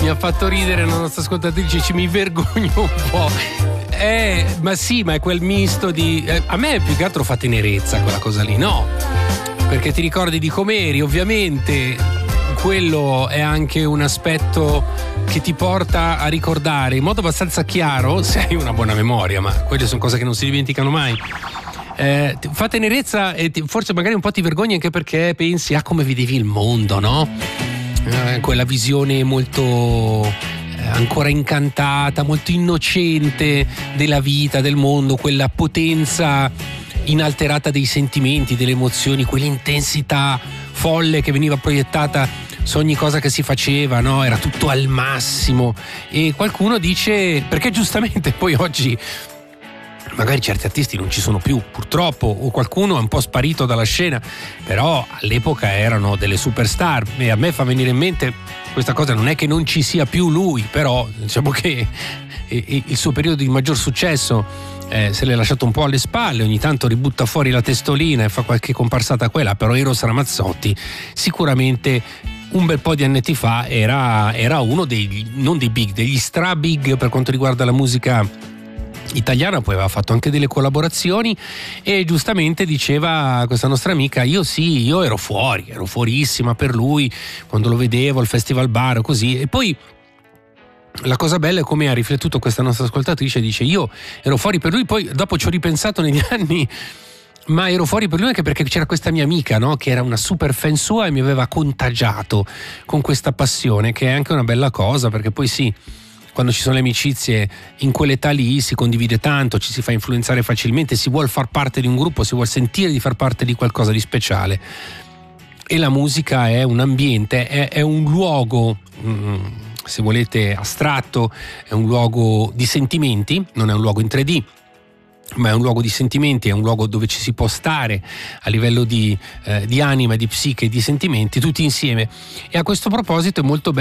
ha fatto ridere la nostra ascoltatrice, mi vergogno un po'. Ma sì, ma è quel misto di... a me più che altro fa tenerezza quella cosa lì, no? Perché ti ricordi di com'eri, ovviamente quello è anche un aspetto che ti porta a ricordare in modo abbastanza chiaro, se hai una buona memoria, ma quelle sono cose che non si dimenticano mai. Fa tenerezza e forse magari un po' ti vergogni anche perché pensi a come vedevi il mondo, no? Quella visione molto... ancora incantata, molto innocente della vita, del mondo, quella potenza inalterata dei sentimenti, delle emozioni, quell'intensità folle che veniva proiettata su ogni cosa che si faceva, no? Era tutto al massimo. E qualcuno dice, perché giustamente poi oggi magari certi artisti non ci sono più purtroppo, o qualcuno è un po' sparito dalla scena, però all'epoca erano delle superstar e a me fa venire in mente questa cosa, non è che non ci sia più lui, però diciamo che il suo periodo di maggior successo se l'è lasciato un po' alle spalle, ogni tanto ributta fuori la testolina e fa qualche comparsata quella, però Eros Ramazzotti sicuramente un bel po' di anni fa era uno dei, non dei big, degli stra big per quanto riguarda la musica italiana. Poi aveva fatto anche delle collaborazioni e giustamente diceva questa nostra amica, io ero fuorissima per lui quando lo vedevo al Festival Bar o così. E poi la cosa bella è come ha riflettuto questa nostra ascoltatrice, dice io ero fuori per lui, poi dopo ci ho ripensato negli anni, ma ero fuori per lui anche perché c'era questa mia amica, no? Che era una super fan sua e mi aveva contagiato con questa passione, che è anche una bella cosa, perché poi sì, quando ci sono le amicizie in quell'età lì si condivide tanto, ci si fa influenzare facilmente, si vuol far parte di un gruppo, si vuol sentire di far parte di qualcosa di speciale, e la musica è un ambiente, è un luogo, se volete astratto, è un luogo di sentimenti, non è un luogo in 3D, ma è un luogo di sentimenti, è un luogo dove ci si può stare a livello di anima, di psiche, di sentimenti tutti insieme. E a questo proposito è molto bello